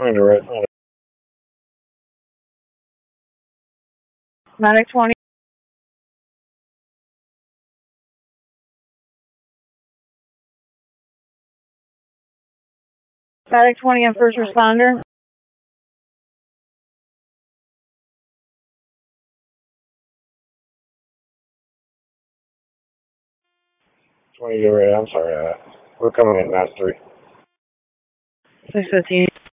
Under it. Medic 20. Medic 20 and first responder. I'm sorry. We're coming in, Master 3. 615.